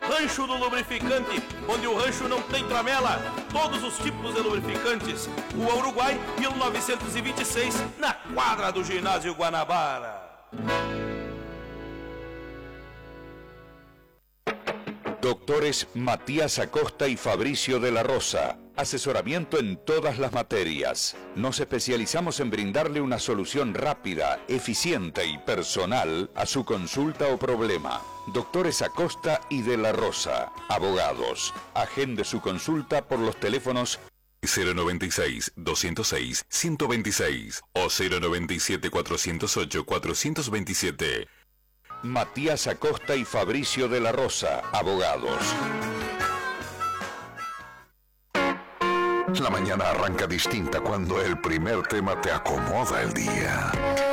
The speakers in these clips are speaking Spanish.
Rancho do Lubrificante, onde o rancho não tem tramela. Todos os tipos de lubrificantes. Rua Uruguai, 1926, na quadra do Ginásio Guanabara. Doctores Matías Acosta y Fabricio de la Rosa. Asesoramiento en todas las materias. Nos especializamos en brindarle una solución rápida, eficiente y personal a su consulta o problema. Doctores Acosta y de la Rosa. Abogados. Agende su consulta por los teléfonos 096-206-126 o 097-408-427. Matías Acosta y Fabricio de la Rosa, abogados. La mañana arranca distinta cuando el primer tema te acomoda el día.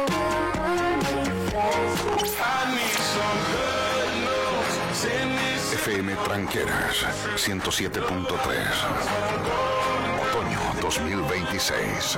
FM Tranqueras 107.3. Otoño 2026.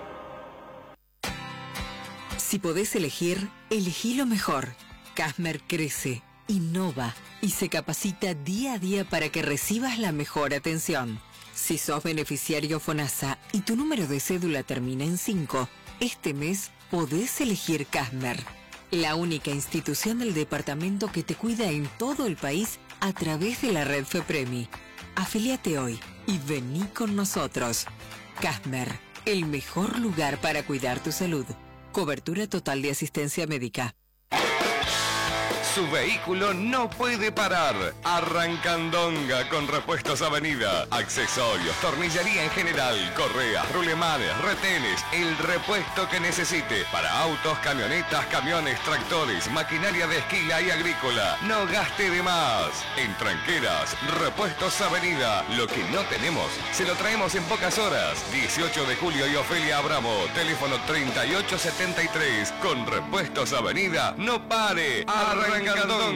Si podés elegir, elegí lo mejor. Casmer crece, innova y se capacita día a día para que recibas la mejor atención. Si sos beneficiario FONASA y tu número de cédula termina en 5, este mes podés elegir Casmer, la única institución del departamento que te cuida en todo el país a través de la red FEPREMI. Afíliate hoy y vení con nosotros. Casmer, el mejor lugar para cuidar tu salud. Cobertura total de asistencia médica. Su vehículo no puede parar. Arrancandonga con Repuestos Avenida. Accesorios, tornillería en general, correas, rulemanes, retenes, el repuesto que necesite. Para autos, camionetas, camiones, tractores, maquinaria de esquila y agrícola. No gaste de más. En Tranqueras, Repuestos Avenida. Lo que no tenemos, se lo traemos en pocas horas. 18 de julio y Ofelia Abramo. Teléfono 3873. Con Repuestos Avenida, no pare. Arrancandonga.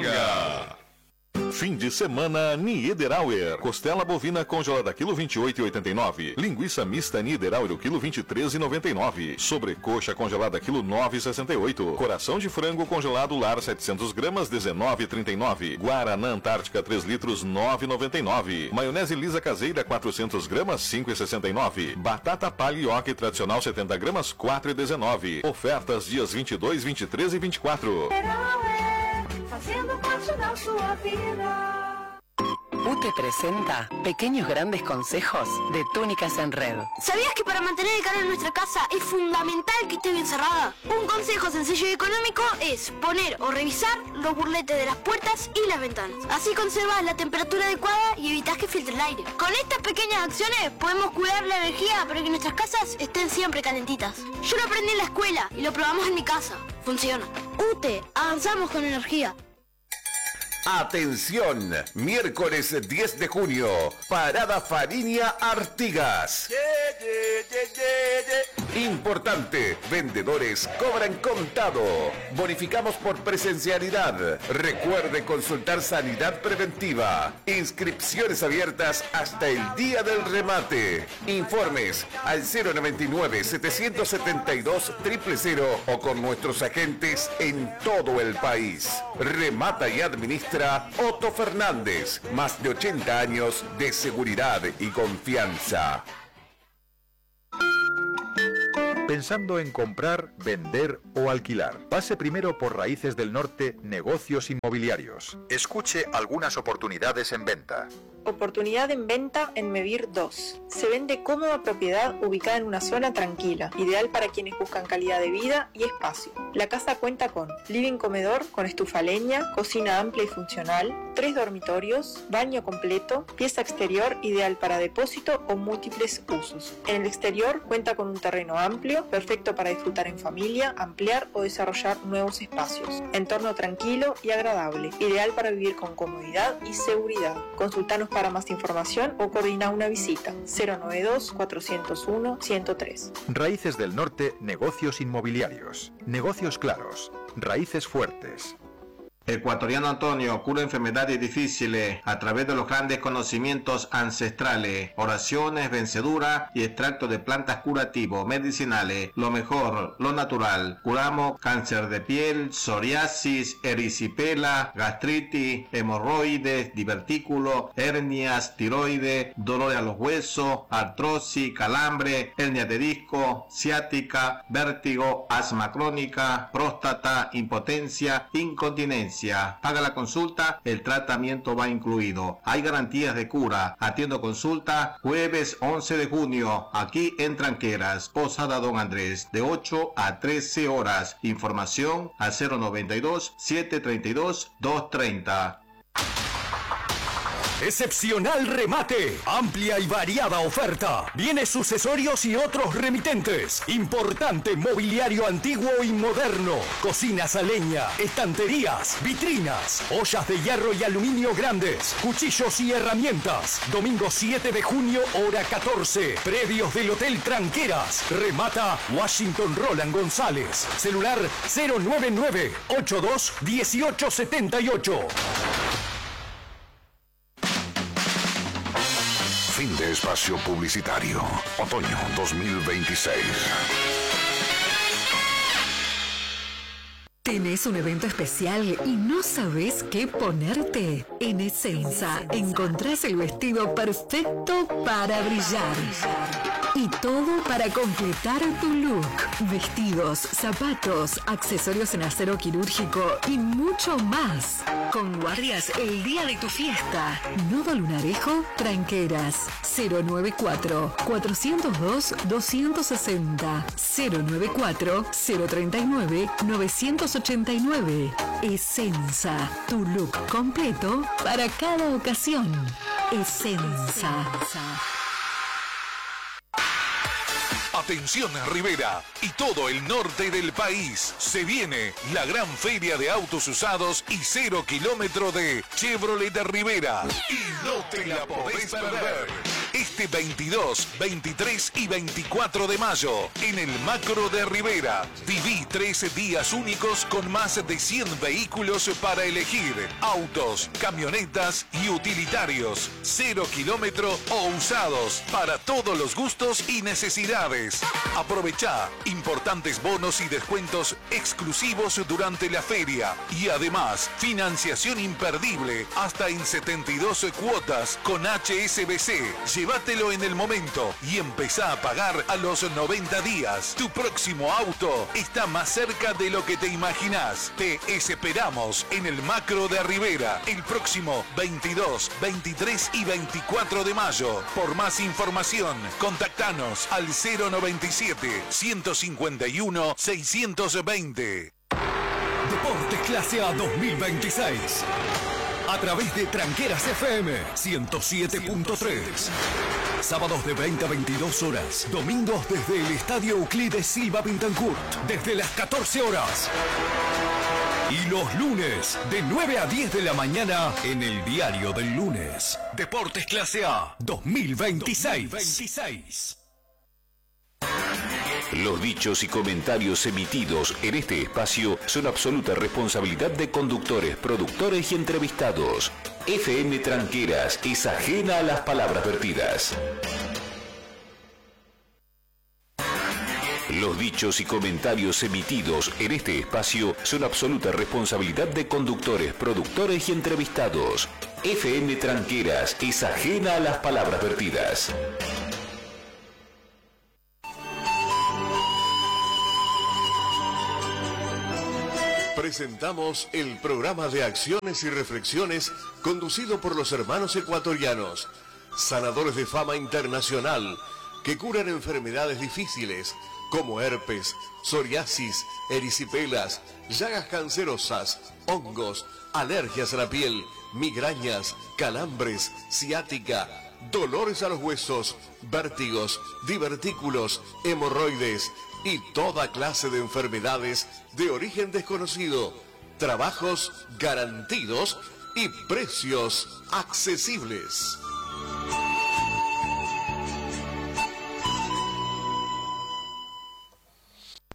Fim de semana Niederauer. Costela bovina congelada quilo 28,89. Linguiça mista Niederauer quilo 23,99. Sobrecoxa congelada quilo 9,68. Coração de frango congelado lar 700 gramas 19,39. Guaraná Antártica 3 litros 9,99. Maionese lisa caseira 400 gramas 5,69. Batata palha tradicional 70 gramas 4,19. Ofertas dias 22, 23 e 24. Fazendo parte da sua vida. UTE presenta Pequeños Grandes Consejos de Túnicas en Red. ¿Sabías que para mantener el calor en nuestra casa es fundamental que esté bien cerrada? Un consejo sencillo y económico es poner o revisar los burletes de las puertas y las ventanas. Así conservas la temperatura adecuada y evitas que filtre el aire. Con estas pequeñas acciones podemos cuidar la energía para que nuestras casas estén siempre calentitas. Yo lo aprendí en la escuela y lo probamos en mi casa. Funciona. UTE, avanzamos con energía. Atención, miércoles 10 de junio, Parada Fariña Artigas. Importante, vendedores cobran contado. Bonificamos por presencialidad. Recuerde consultar sanidad preventiva. Inscripciones abiertas hasta el día del remate. Informes al 099-772-000 o con nuestros agentes en todo el país. Remata y administra Otto Fernández. Más de 80 años de seguridad y confianza. Pensando en comprar, vender o alquilar. Pase primero por Raíces del Norte, Negocios Inmobiliarios. Escuche algunas oportunidades en venta. Oportunidad en venta en Mevir 2. Se vende cómoda propiedad ubicada en una zona tranquila, ideal para quienes buscan calidad de vida y espacio. La casa cuenta con living comedor con estufa a leña, cocina amplia y funcional, 3 dormitorios, baño completo, pieza exterior ideal para depósito o múltiples usos. En el exterior cuenta con un terreno amplio, perfecto para disfrutar en familia, ampliar o desarrollar nuevos espacios. Entorno tranquilo y agradable, ideal para vivir con comodidad y seguridad. Consultanos para más información o coordina una visita. 092-401-103. Raíces del Norte, Negocios Inmobiliarios. Negocios claros. Raíces fuertes. Ecuatoriano Antonio cura enfermedades difíciles a través de los grandes conocimientos ancestrales, oraciones, vencedura y extracto de plantas curativos, medicinales, lo mejor, lo natural. Curamos cáncer de piel, psoriasis, erisipela, gastritis, hemorroides, divertículos, hernias, tiroides, dolores a los huesos, artrosis, calambre, hernia de disco, ciática, vértigo, asma crónica, próstata, impotencia, incontinencia. Paga la consulta, el tratamiento va incluido. Hay garantías de cura. Atiendo consulta jueves 11 de junio, aquí en Tranqueras, Posada Don Andrés, de 8 a 13 horas. Información al 092-732-230. Excepcional remate, amplia y variada oferta, bienes sucesorios y otros remitentes, importante mobiliario antiguo y moderno, cocinas a leña, estanterías, vitrinas, ollas de hierro y aluminio grandes, cuchillos y herramientas. Domingo 7 de junio, hora 14, predios del Hotel Tranqueras. Remata Washington Roland González, celular 099-82-1878. Fin de espacio publicitario. Otoño 2026. ¿Tenés un evento especial y no sabés qué ponerte? En Essenza encontrás el vestido perfecto para brillar. Y todo para completar tu look. Vestidos, zapatos, accesorios en acero quirúrgico y mucho más. Con guardias el día de tu fiesta. Nodo Lunarejo, Tranqueras. 094-402-260. 094-039-989. Essenza, tu look completo para cada ocasión. Essenza. Atención Rivera y todo el norte del país. Se viene la gran feria de autos usados y 0 kilómetro de Chevrolet de Rivera. Y no te la podés perder. Este 22, 23 y 24 de mayo en el Macro de Rivera. Viví 13 días únicos con más de 100 vehículos para elegir. Autos, camionetas y utilitarios. 0 kilómetro o usados para todos los gustos y necesidades. Aprovecha importantes bonos y descuentos exclusivos durante la feria y además financiación imperdible hasta en 72 cuotas con HSBC. Llévatelo en el momento y empezá a pagar a los 90 días. Tu próximo auto está más cerca de lo que te imaginás. Te esperamos en el Macro de Rivera el próximo 22, 23 y 24 de mayo. Por más información, contactanos al 097-151-620. Deportes Clase A 2026. A través de Tranqueras FM 107.3. Sábados de 20 a 22 horas. Domingos desde el Estadio Euclides Silva Pintancourt. Desde las 14 horas. Y los lunes de 9 a 10 de la mañana en el Diario del Lunes. Deportes Clase A 2026. Los dichos y comentarios emitidos en este espacio son absoluta responsabilidad de conductores, productores y entrevistados. FM Tranqueras es ajena a las palabras vertidas. Los dichos y comentarios emitidos en este espacio son absoluta responsabilidad de conductores, productores y entrevistados. FM Tranqueras es ajena a las palabras vertidas. Presentamos el programa de acciones y reflexiones conducido por los hermanos ecuatorianos, sanadores de fama internacional, que curan enfermedades difíciles como herpes, psoriasis, erisipelas, llagas cancerosas, hongos, alergias a la piel, migrañas, calambres, ciática, dolores a los huesos, vértigos, divertículos, hemorroides y toda clase de enfermedades de origen desconocido. Trabajos garantidos y precios accesibles. ¿Qué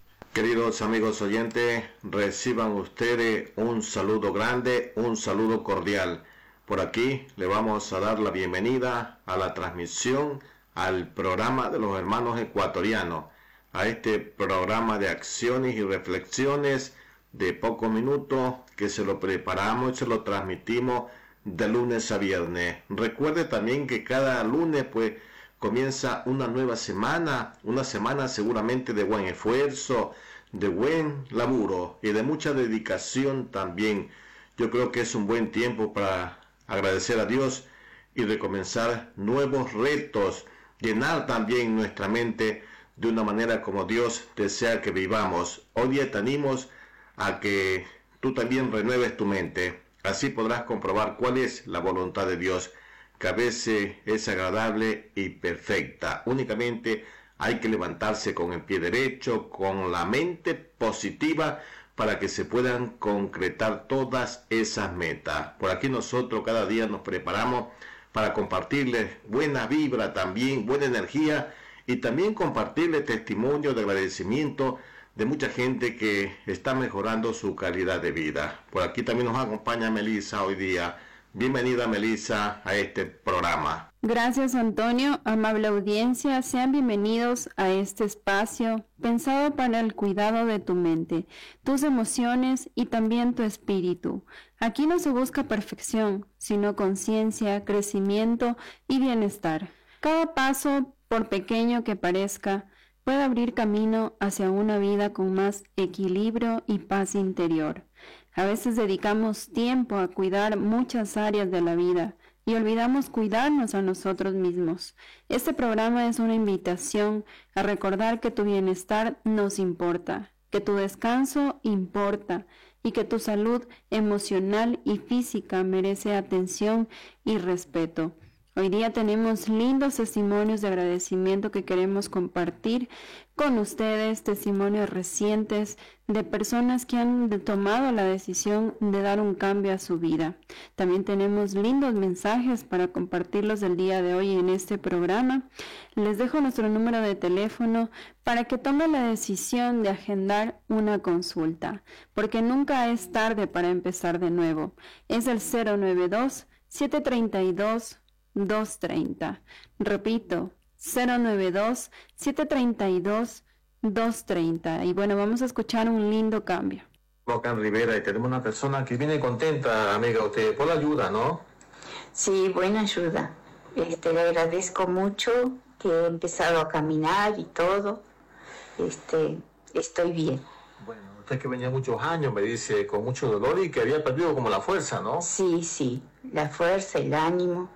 queridos amigos oyentes, reciban ustedes un saludo grande, un saludo cordial. Por aquí le vamos a dar la bienvenida a la transmisión, al programa de los hermanos ecuatorianos, a este programa de acciones y reflexiones de pocos minutos que se lo preparamos y se lo transmitimos de lunes a viernes. Recuerde también que cada lunes pues comienza una nueva semana, una semana seguramente de buen esfuerzo, de buen laburo y de mucha dedicación también. Yo creo que es un buen tiempo para agradecer a Dios y recomenzar nuevos retos, llenar también nuestra mente de una manera como Dios desea que vivamos. Hoy día te animo a que tú también renueves tu mente, así podrás comprobar cuál es la voluntad de Dios, que a veces es agradable y perfecta. Únicamente hay que levantarse con el pie derecho, con la mente positiva, para que se puedan concretar todas esas metas. Por aquí nosotros cada día nos preparamos para compartirles buena vibra también, buena energía, y también compartirles testimonios de agradecimiento de mucha gente que está mejorando su calidad de vida. Por aquí también nos acompaña Melissa hoy día. Bienvenida, Melissa, a este programa. Gracias, Antonio. Amable audiencia, sean bienvenidos a este espacio pensado para el cuidado de tu mente, tus emociones y también tu espíritu. Aquí no se busca perfección, sino conciencia, crecimiento y bienestar. Cada paso, por pequeño que parezca, puede abrir camino hacia una vida con más equilibrio y paz interior. A veces dedicamos tiempo a cuidar muchas áreas de la vida y olvidamos cuidarnos a nosotros mismos. Este programa es una invitación a recordar que tu bienestar nos importa, que tu descanso importa y que tu salud emocional y física merece atención y respeto. Hoy día tenemos lindos testimonios de agradecimiento que queremos compartir con ustedes, testimonios recientes de personas que han tomado la decisión de dar un cambio a su vida. También tenemos lindos mensajes para compartirlos el día de hoy en este programa. Les dejo nuestro número de teléfono para que tomen la decisión de agendar una consulta, porque nunca es tarde para empezar de nuevo. Es el 092-732-230. Repito, 092-732-230. Y bueno, vamos a escuchar un lindo cambio. Acá en Rivera y tenemos una persona que viene contenta, amiga, usted, por la ayuda, ¿no? Sí, buena ayuda. Le agradezco mucho que he empezado a caminar y todo. Estoy bien. Bueno, usted que venía muchos años, me dice, con mucho dolor y que había perdido como la fuerza, ¿no? Sí, la fuerza, el ánimo.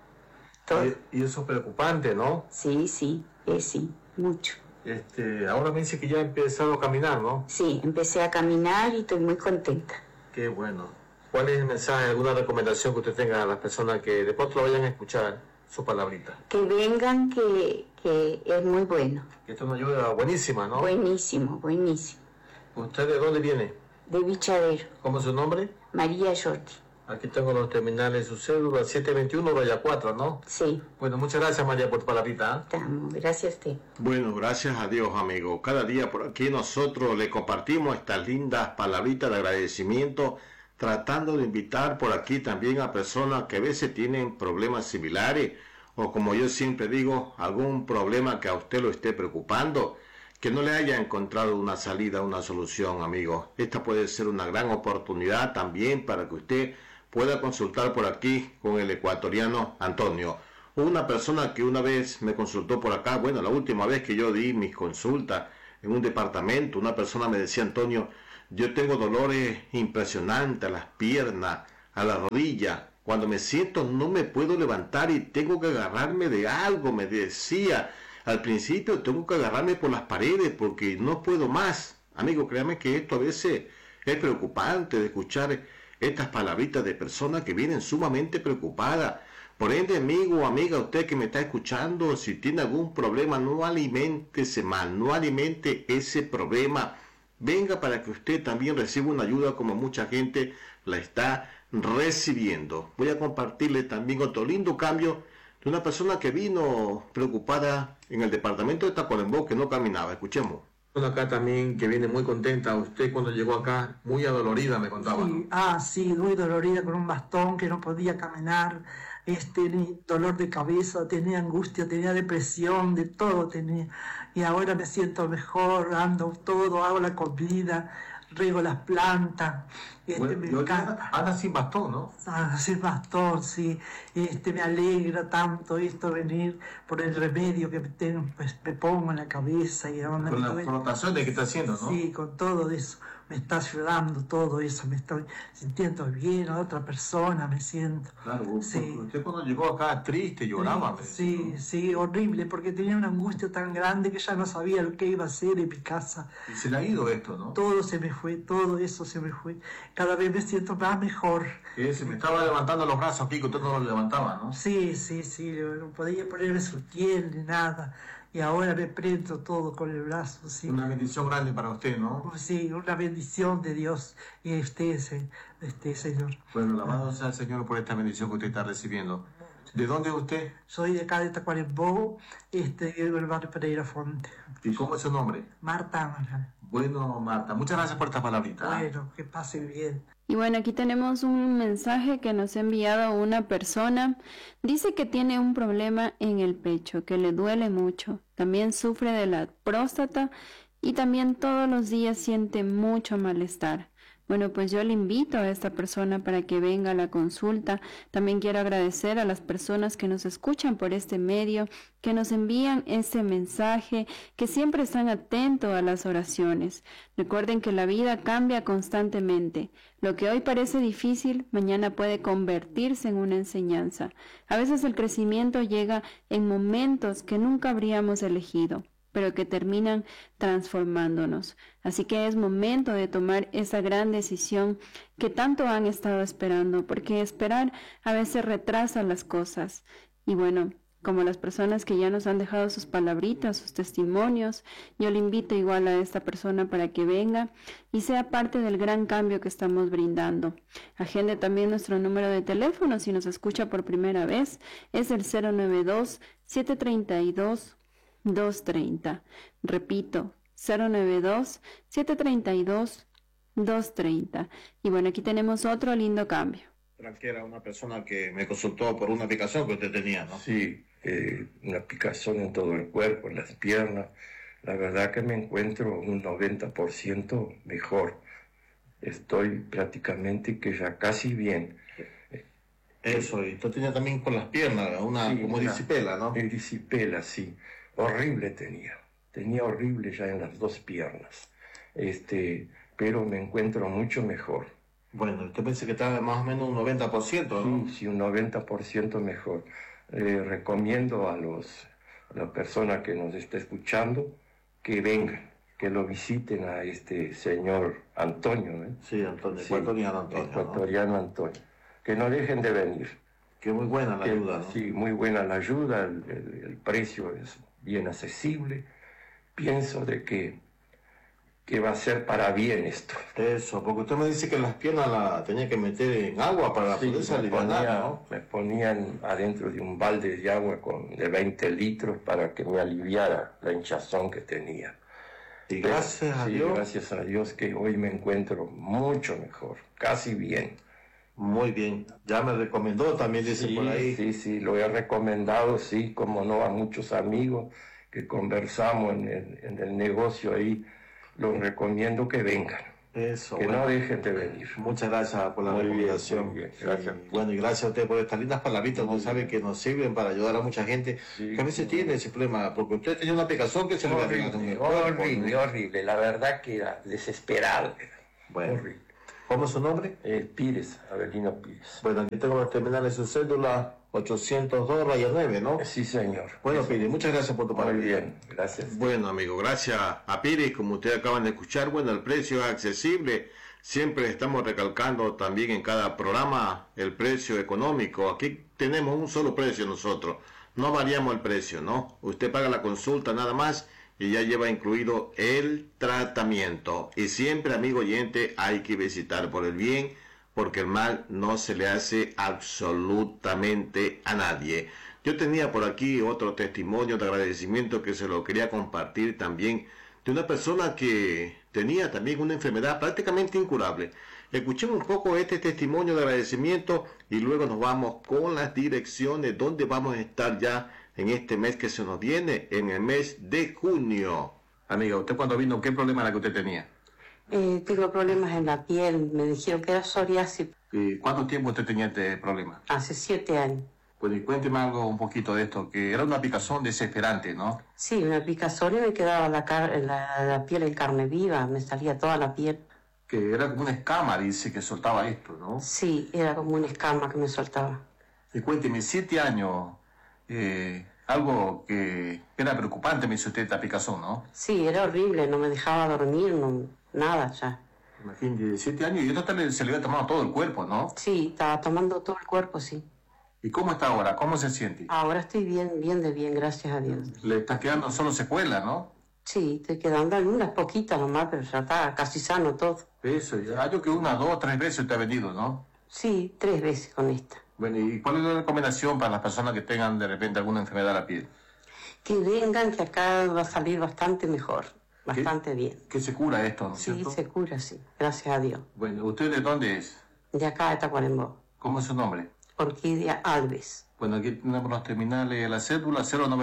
Y eso es preocupante, ¿no? Sí, mucho. Ahora me dice que ya ha empezado a caminar, ¿no? Sí, empecé a caminar y estoy muy contenta. Qué bueno. ¿Cuál es el mensaje, alguna recomendación que usted tenga a las personas que de pronto lo vayan a escuchar, su palabrita? Que vengan, que es muy bueno. Que esto es una ayuda buenísima, ¿no? Buenísimo. ¿Usted de dónde viene? De Bichadero. ¿Cómo es su nombre? María Jordi. Aquí tengo los terminales, su cédula 721-4, ¿no? Sí. Bueno, muchas gracias, María, por tu palabrita. Gracias a usted. Bueno, gracias a Dios, amigo. Cada día por aquí nosotros le compartimos estas lindas palabritas de agradecimiento, tratando de invitar por aquí también a personas que a veces tienen problemas similares, o como yo siempre digo, algún problema que a usted lo esté preocupando, que no le haya encontrado una salida, una solución, amigo. Esta puede ser una gran oportunidad también para que usted pueda consultar por aquí con el ecuatoriano Antonio. Una persona que una vez me consultó por acá, bueno, la última vez que yo di mis consultas en un departamento, una persona me decía, Antonio, yo tengo dolores impresionantes a las piernas, a la rodilla. Cuando me siento no me puedo levantar y tengo que agarrarme de algo, me decía. Al principio tengo que agarrarme por las paredes porque no puedo más. Amigo, créame que esto a veces es preocupante de escuchar estas palabritas de personas que vienen sumamente preocupadas. Por ende, amigo o amiga, usted que me está escuchando, si tiene algún problema, no aliméntese mal, no alimente ese problema. Venga para que usted también reciba una ayuda como mucha gente la está recibiendo. Voy a compartirle también otro lindo cambio de una persona que vino preocupada en el departamento de Tacuarembó, que no caminaba. Escuchemos. Bueno, acá también que viene muy contenta. Usted cuando llegó acá, muy adolorida, me contaba. Sí, sí, muy dolorida con un bastón que no podía caminar, dolor de cabeza, tenía angustia, tenía depresión, de todo tenía. Y ahora me siento mejor, ando todo, hago la comida, riego las plantas. Anda sin bastón, ¿no? Sin bastón, sí. Me alegra tanto esto venir por el remedio que me pongo en la cabeza. Y con las frotaciones que está haciendo, ¿no? Sí, con todo eso. Me está ayudando todo eso, me estoy sintiendo bien, a otra persona me siento. Claro, sí. Usted cuando llegó acá triste, lloraba. Sí, horrible, porque tenía una angustia tan grande que ya no sabía lo que iba a hacer en mi casa. Y se le ha ido esto, ¿no? Todo se me fue, todo eso se me fue. Cada vez me siento más mejor. Se me estaba levantando los brazos aquí, que usted no los levantaba, ¿no? Sí, no podía ponerme sutién ni nada. Y ahora me prendo todo con el brazo, sí. Una bendición grande para usted, ¿no? Sí, una bendición de Dios y usted, Señor. Bueno, alabado sea el Señor por esta bendición que usted está recibiendo. ¿De dónde es usted? Soy de acá de Tacuarembó, el barrio Pereira Fonte. ¿Y cómo es su nombre? Marta. Bueno, Marta, muchas gracias por esta palabrita. Bueno, que pase bien. Y bueno, aquí tenemos un mensaje que nos ha enviado una persona. Dice que tiene un problema en el pecho, que le duele mucho. También sufre de la próstata y también todos los días siente mucho malestar. Bueno, pues yo le invito a esta persona para que venga a la consulta. También quiero agradecer a las personas que nos escuchan por este medio, que nos envían este mensaje, que siempre están atentos a las oraciones. Recuerden que la vida cambia constantemente. Lo que hoy parece difícil, mañana puede convertirse en una enseñanza. A veces el crecimiento llega en momentos que nunca habríamos elegido, pero que terminan transformándonos. Así que es momento de tomar esa gran decisión que tanto han estado esperando, porque esperar a veces retrasa las cosas. Y bueno, como las personas que ya nos han dejado sus palabritas, sus testimonios, yo le invito igual a esta persona para que venga y sea parte del gran cambio que estamos brindando. Agende también nuestro número de teléfono si nos escucha por primera vez, es el 092-732-230. Repito, 092-732-230. Y bueno, aquí tenemos otro lindo cambio. Que era una persona que me consultó por una picazón que usted tenía, ¿no? Sí, una picazón en todo el cuerpo, en las piernas. La verdad que me encuentro un 90% mejor. Estoy prácticamente que ya casi bien. Eso, y usted tenía también con las piernas, como disipela, ¿no? Disipela, sí. Horrible tenía horrible ya en las dos piernas, pero me encuentro mucho mejor. Bueno, usted piensa que está más o menos un 90%, ¿no? Sí, un 90% mejor. Recomiendo a la persona que nos está escuchando que vengan, que lo visiten a este señor Antonio, ¿eh? Sí, Antonio, ecuatoriano Antonio. Ecuatoriano, ¿no? Antonio. Que no dejen de venir. Que muy buena la ayuda, ¿no? Sí, muy buena la ayuda, el precio es bien accesible. Pienso de que va a ser para bien esto. Eso, porque usted me dice que las piernas las tenía que meter en agua para poderse aliviar, ¿no? Me ponían adentro de un balde de agua de 20 litros para que me aliviara la hinchazón que tenía. Y gracias a Dios. Gracias a Dios que hoy me encuentro mucho mejor, casi bien. Muy bien. Ya me recomendó también, dice por ahí. Sí, lo he recomendado, sí, como no, a muchos amigos que conversamos en el negocio ahí. Los recomiendo que vengan. Eso. Que no dejen de venir. Muchas gracias por la recomendación. Muy bien, gracias. Bueno, y gracias a usted por estas lindas palabritas. Usted sabe que nos sirven para ayudar a mucha gente que a veces tiene ese problema. Porque usted tenía una picazón que se le había horrible. La verdad que era desesperado. Bueno. Horrible. ¿Cómo es su nombre? Pires, Avelino Pires. Bueno, aquí tengo los terminales de su cédula 802-9, ¿no? Sí, señor. Bueno, Pires, muchas gracias por tu palabra. Muy bien, gracias. Bueno, amigo, gracias a Pires, como ustedes acaban de escuchar, bueno, el precio es accesible. Siempre estamos recalcando también en cada programa el precio económico. Aquí tenemos un solo precio nosotros. No variamos el precio, ¿no? Usted paga la consulta nada más y ya lleva incluido el tratamiento. Y siempre, amigo oyente, hay que visitar por el bien, porque el mal no se le hace absolutamente a nadie. Yo tenía por aquí otro testimonio de agradecimiento que se lo quería compartir también de una persona que tenía también una enfermedad prácticamente incurable. Escuchemos un poco este testimonio de agradecimiento y luego nos vamos con las direcciones donde vamos a estar ya en este mes que se nos viene, en el mes de junio. Amiga, ¿usted cuando vino qué problema era que usted tenía? Tengo problemas en la piel, me dijeron que era psoriasis. ¿Y cuánto tiempo usted tenía este problema? Hace 7 años. Pues y cuénteme algo un poquito de esto, que era una picazón desesperante, ¿no? Sí, una picazón y me quedaba la piel en carne viva, me salía toda la piel. Que era como una escama, dice, que soltaba esto, ¿no? Sí, era como una escama que me soltaba. Y cuénteme, 7 años, algo que era preocupante, me dice usted, esta picazón, ¿no? Sí, era horrible, no me dejaba dormir, nada ya. Imagínate, 7 años y esto se le había tomado todo el cuerpo, ¿no? Sí, estaba tomando todo el cuerpo, sí. ¿Y cómo está ahora? ¿Cómo se siente? Ahora estoy bien, gracias a Dios. Le está quedando solo secuela, ¿no? Sí, estoy quedando algunas poquitas nomás, pero ya está casi sano todo. Eso, ya yo que 1, 2, 3 veces usted ha venido, ¿no? Sí, 3 veces con esta. Bueno, ¿y cuál es la recomendación para las personas que tengan de repente alguna enfermedad de la piel? Que vengan, que acá va a salir bastante mejor, bastante bien. ¿Que se cura esto, no es cierto? Sí, se cura, sí, gracias a Dios. Bueno, ¿usted de dónde es? De acá, de Tacuarembó. ¿Cómo es su nombre? Orquídea Alves. Bueno, aquí tenemos los terminales de la cédula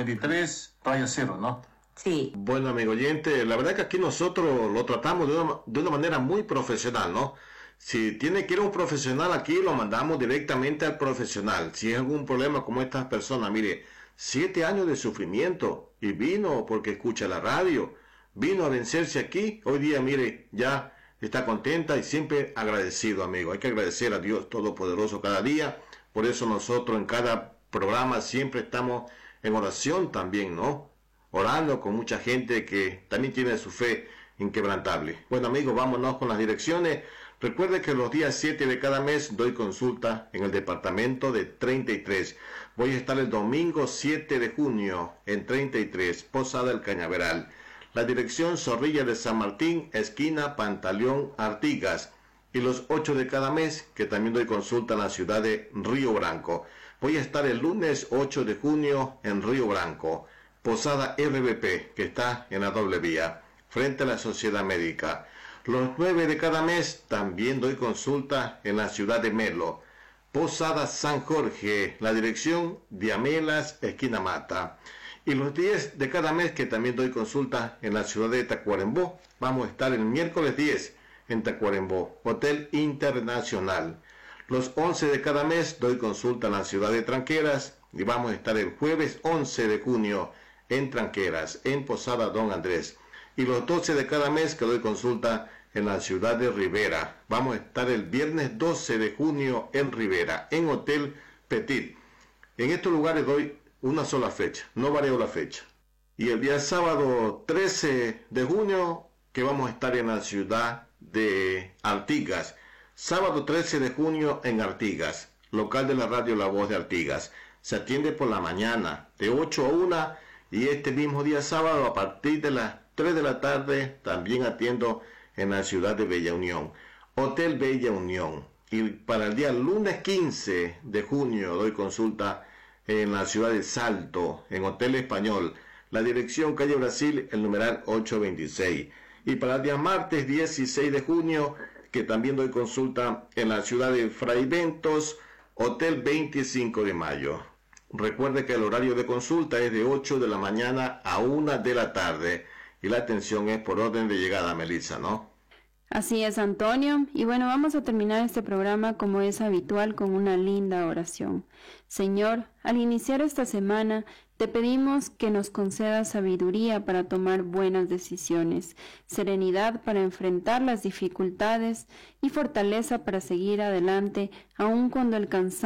093-0, ¿no? Sí. Bueno, amigo oyente, la verdad que aquí nosotros lo tratamos de una manera muy profesional, ¿no? Si tiene que ir a un profesional aquí, lo mandamos directamente al profesional. Si hay algún problema como estas personas, mire, 7 años de sufrimiento y vino porque escucha la radio, vino a vencerse aquí, hoy día, mire, ya está contenta y siempre agradecido, amigo. Hay que agradecer a Dios Todopoderoso cada día, por eso nosotros en cada programa siempre estamos en oración también, ¿no? Orando con mucha gente que también tiene su fe inquebrantable. Bueno, amigos, vámonos con las direcciones. Recuerde que los días 7 de cada mes doy consulta en el departamento de 33. Voy a estar el domingo 7 de junio en 33, Posada El Cañaveral. La dirección Zorrilla de San Martín, esquina Pantaleón Artigas. Y los 8 de cada mes, que también doy consulta en la ciudad de Río Branco. Voy a estar el lunes 8 de junio en Río Branco. Posada RBP, que está en la doble vía, frente a la Sociedad Médica. Los 9 de cada mes también doy consulta en la ciudad de Melo. Posada San Jorge, la dirección Diamelas, esquina Mata. Y los 10 de cada mes que también doy consulta en la ciudad de Tacuarembó. Vamos a estar el miércoles 10 en Tacuarembó, Hotel Internacional. Los 11 de cada mes doy consulta en la ciudad de Tranqueras y vamos a estar el jueves 11 de junio en Tranqueras, en Posada Don Andrés. Y los 12 de cada mes que doy consulta en la ciudad de Rivera. Vamos a estar el viernes 12 de junio en Rivera, en Hotel Petit. En estos lugares doy una sola fecha, no vareo la fecha. Y el día sábado 13 de junio que vamos a estar en la ciudad de Artigas. Sábado 13 de junio en Artigas, local de la radio La Voz de Artigas. Se atiende por la mañana, de 8 a 1, y este mismo día sábado a partir de las 3 de la tarde también atiendo en la ciudad de Bella Unión. Hotel Bella Unión. Y para el día lunes 15 de junio doy consulta en la ciudad de Salto, en Hotel Español. La dirección calle Brasil, el numeral 826. Y para el día martes 16 de junio, que también doy consulta en la ciudad de Fraiventos, Hotel 25 de Mayo. Recuerde que el horario de consulta es de 8 de la mañana a 1 de la tarde. Y la atención es por orden de llegada, Melissa, ¿no? Así es, Antonio. Y bueno, vamos a terminar este programa como es habitual con una linda oración. Señor, al iniciar esta semana, te pedimos que nos concedas sabiduría para tomar buenas decisiones, serenidad para enfrentar las dificultades y fortaleza para seguir adelante, aun cuando el cansancio